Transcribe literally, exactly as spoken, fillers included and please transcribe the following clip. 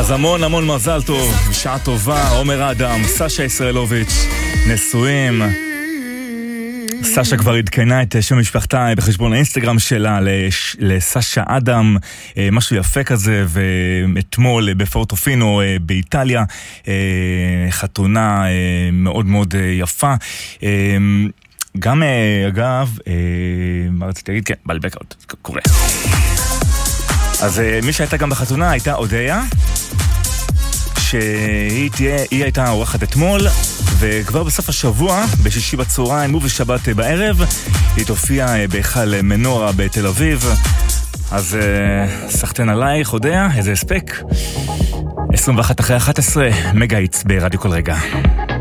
אז המון המון מזל טוב, בשעה טובה, עומר אדם, סשה ישראלוביץ', נשואים. סשה כבר עדכנה את שם משפחתה בחשבון האינסטגרם שלה לש... לסשה אדם, משהו יפה כזה, ואתמול בפורטופינו באיטליה, חתונה מאוד מאוד יפה. גם אגב, מה רציתי להגיד? כן, בלבק עוד קורה. אז מי שהייתה גם בחתונה הייתה אודיה, שהיא תהיה, היא הייתה אורחת אתמול, וכבר בסוף השבוע, בשישי בצהריים ובשבת בערב, היא תופיע בהיכל מנורה בתל אביב. אז סחטן עלייך, אודיה, איזה הספק. עשרים ואחת אחרי אחת עשרה, מגה היטס ברדיו כל רגע.